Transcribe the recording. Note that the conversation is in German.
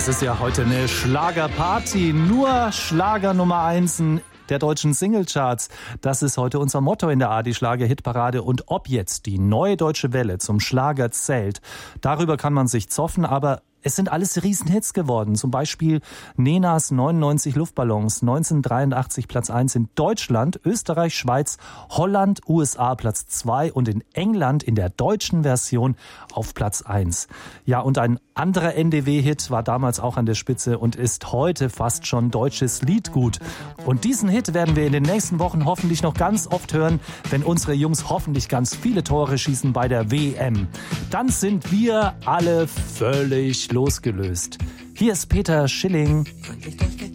Das ist ja heute eine Schlagerparty. Nur Schlager Nummer 1 der deutschen Singlecharts. Das ist heute unser Motto in der ARD-Schlager-Hitparade. Und ob jetzt die neue Deutsche Welle zum Schlager zählt, darüber kann man sich zoffen, aber es sind alles Riesenhits geworden. Zum Beispiel Nenas 99 Luftballons, 1983 Platz 1 in Deutschland, Österreich, Schweiz, Holland, USA Platz 2 und in England in der deutschen Version auf Platz 1. Ja, und ein anderer NDW-Hit war damals auch an der Spitze und ist heute fast schon deutsches Liedgut. Und diesen Hit werden wir in den nächsten Wochen hoffentlich noch ganz oft hören, wenn unsere Jungs hoffentlich ganz viele Tore schießen bei der WM. Dann sind wir alle völlig losgelöst. Hier ist Peter Schilling. Freundlich durchgekehrt.